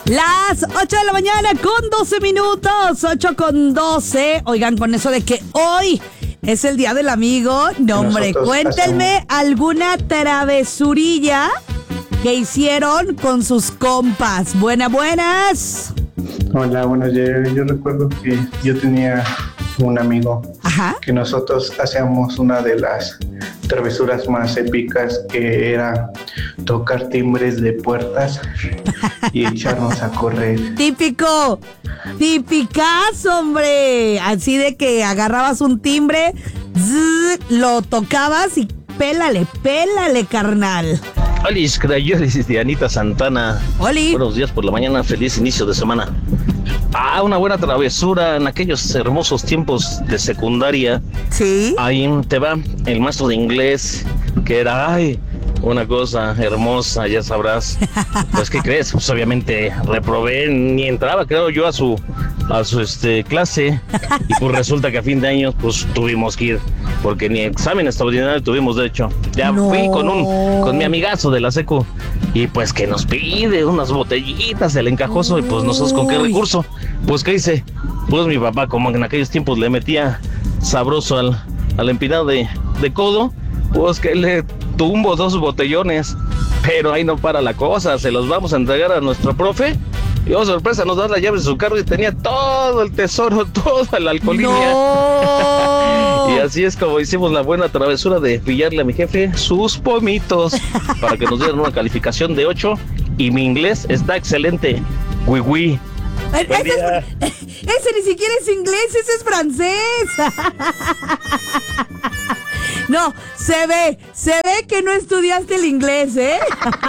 Las 8 de la mañana con 12 minutos, 8:12. Oigan, con eso de que hoy es el Día del Amigo, no hombre, cuéntenme alguna travesurilla que hicieron con sus compas. Buenas. Hola, buenos días. Yo recuerdo que yo tenía un amigo. Ajá. Que nosotros hacíamos una de las travesuras más épicas, que era tocar timbres de puertas y echarnos a correr. Típico, tipicazo, hombre. Así de que agarrabas un timbre, lo tocabas y pélale, carnal. Olis, Crayolis de Anita Santana. Oli. Buenos días por la mañana, feliz inicio de semana. Una buena travesura en aquellos hermosos tiempos de secundaria. Sí. Ahí te va el maestro de inglés, que era, una cosa hermosa, ya sabrás. Pues, ¿qué crees? Pues obviamente reprobé, ni entraba, creo yo, a su clase. Y pues resulta que a fin de año, pues tuvimos que ir, porque ni examen extraordinario tuvimos, de hecho. Ya fui con mi amigazo de la secu, y pues que nos pide unas botellitas, el encajoso, y pues nosotros con qué recurso. Pues, ¿qué hice? Pues mi papá, como en aquellos tiempos le metía sabroso al empinado de codo, pues que le tumbo 2 botellones, pero ahí no para la cosa, se los vamos a entregar a nuestro profe, y sorpresa, nos da la llave de su carro y tenía todo el tesoro, toda la alcoholemia. No. Y así es como hicimos la buena travesura de pillarle a mi jefe sus pomitos, para que nos dieran una calificación de 8, y mi inglés está excelente, oui. Ese ni siquiera es inglés, ese es francés. No, se ve que no estudiaste el inglés, ¿eh?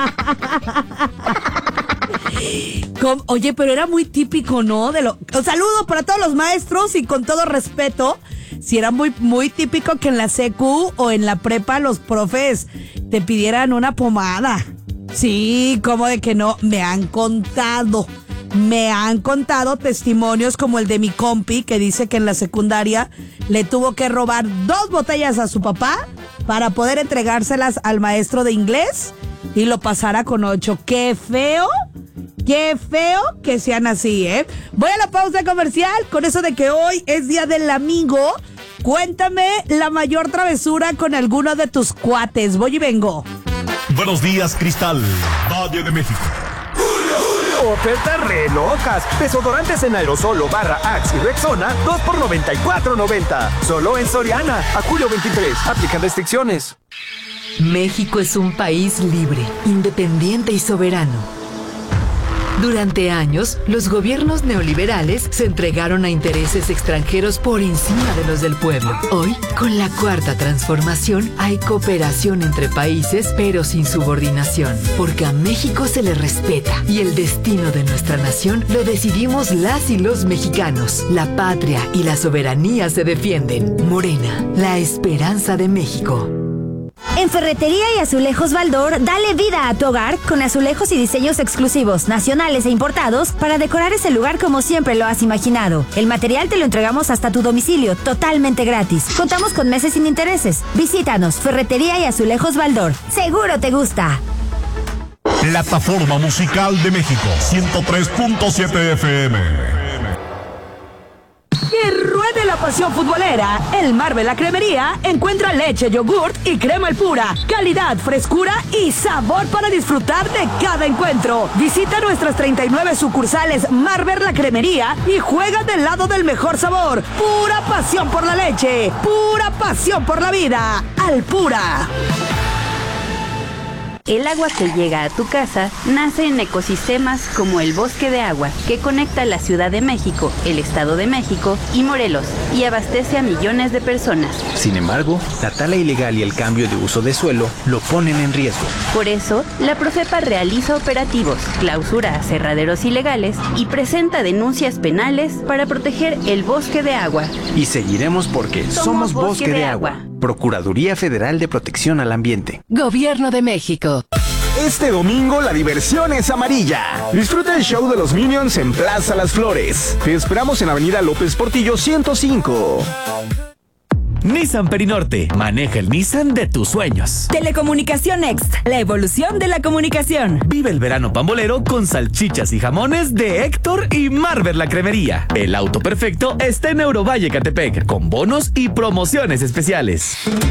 Oye, pero era muy típico, ¿no? Un saludo para todos los maestros, y con todo respeto, si era muy, muy típico que en la secu o en la prepa los profes te pidieran una pomada. Sí, como de que no, me han contado testimonios como el de mi compi, que dice que en la secundaria le tuvo que robar 2 botellas a su papá para poder entregárselas al maestro de inglés y lo pasara con 8. Qué feo que sean así, ¿eh? Voy a la pausa comercial con eso de que hoy es Día del Amigo. Cuéntame la mayor travesura con alguno de tus cuates. Voy y vengo. Buenos días, Cristal, Valle de México. Ofertas re locas. Desodorantes en aerosol o barra Axe y Rexona, 2 por $94.90. Solo en Soriana. A julio 23. Aplican restricciones. México es un país libre, independiente y soberano. Durante años, los gobiernos neoliberales se entregaron a intereses extranjeros por encima de los del pueblo. Hoy, con la Cuarta Transformación, hay cooperación entre países, pero sin subordinación, porque a México se le respeta y el destino de nuestra nación lo decidimos las y los mexicanos. La patria y la soberanía se defienden. Morena, la esperanza de México. En Ferretería y Azulejos Baldor, dale vida a tu hogar con azulejos y diseños exclusivos, nacionales e importados, para decorar ese lugar como siempre lo has imaginado. El material te lo entregamos hasta tu domicilio, totalmente gratis. Contamos con meses sin intereses. Visítanos, Ferretería y Azulejos Baldor. Seguro te gusta. Plataforma Musical de México, 103.7 FM. Que ruede la pasión futbolera. El Marvel La Cremería encuentra leche, yogurt y crema Alpura. Calidad, frescura y sabor para disfrutar de cada encuentro. Visita nuestras 39 sucursales Marvel La Cremería y juega del lado del mejor sabor. Pura pasión por la leche, pura pasión por la vida. Alpura. El agua que llega a tu casa nace en ecosistemas como el Bosque de Agua, que conecta la Ciudad de México, el Estado de México y Morelos, y abastece a millones de personas. Sin embargo, la tala ilegal y el cambio de uso de suelo lo ponen en riesgo. Por eso, la Profepa realiza operativos, clausura aserraderos ilegales y presenta denuncias penales para proteger el Bosque de Agua. Y seguiremos porque somos Bosque de Agua. Procuraduría Federal de Protección al Ambiente. Gobierno de México. Este domingo la diversión es amarilla. Disfruta el show de los Minions en Plaza Las Flores. Te esperamos en Avenida López Portillo 105. Nissan Perinorte. Maneja el Nissan de tus sueños. Telecomunicación Next, la evolución de la comunicación. Vive el verano pambolero con salchichas y jamones de Héctor y Marvel la Cremería. El auto perfecto está en Eurovalle Catepec, con bonos y promociones especiales.